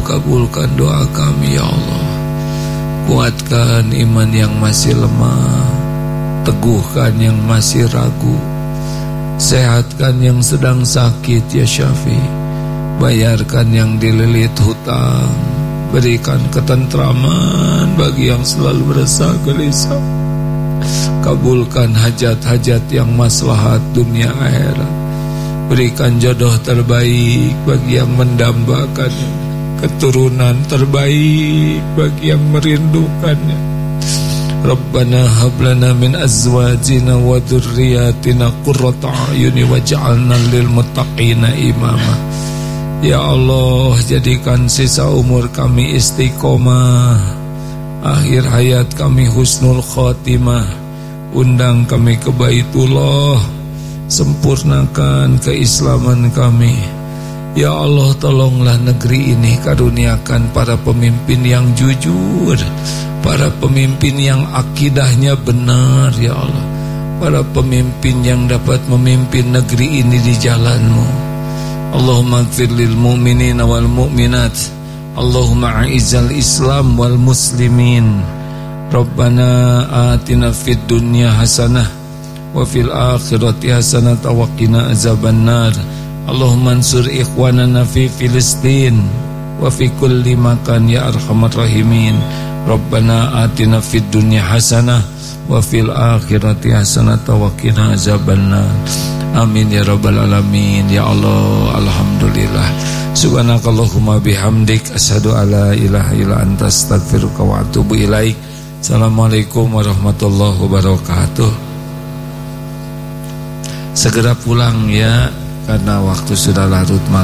kabulkan doa kami ya Allah. Kuatkan iman yang masih lemah, teguhkan yang masih ragu, sehatkan yang sedang sakit ya Syafi, bayarkan yang dililit hutang, berikan ketentraman bagi yang selalu merasa gelisah, kabulkan hajat-hajat yang maslahat dunia akhirat, berikan jodoh terbaik bagi yang mendambakannya, keturunan terbaik bagi yang merindukannya. Rabbana hablana min azwajina wa dzurriyyatina qurrata a'yuni waj'alna lil muttaqina imama. Ya Allah, jadikan sisa umur kami istiqomah, akhir hayat kami husnul khotimah. Undang kami ke Baitullah, sempurnakan keislaman kami. Ya Allah, tolonglah negeri ini, karuniakan para pemimpin yang jujur, para pemimpin yang akidahnya benar ya Allah, para pemimpin yang dapat memimpin negeri ini di jalan-Mu. Allahumma ighfir lil mu'minina wal mu'minat, Allahumma a'izzal Islam wal muslimin. Rabbana atina fid dunya hasanah wa fil akhirati hasanah wa qina azabannar. Allahumma ansur ikhwanana fi Filistin wa fi kulli makan ya arhamar rahimin. Rabbana atina fid dunya hasanah wa fil akhirati hasanah wa qina azabannar. Amin ya rabbal alamin. Ya Allah, alhamdulillah. Subhanakallahumma bihamdik, asyhadu alla ilaha illa anta, astaghfiruka wa atubu ilaik. Assalamualaikum warahmatullahi wabarakatuh. Segera pulang ya, karena waktu sudah larut malam.